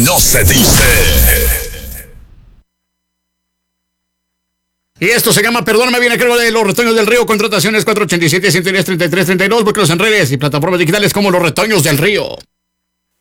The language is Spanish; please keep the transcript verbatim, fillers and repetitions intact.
no se dice. Y esto se llama Perdóname, viene a cargo de Los Retoños del Río. Contrataciones cuatro ocho siete, uno cero tres, tres tres tres dos. Búsquenos en redes y plataformas digitales como Los Retoños del Río.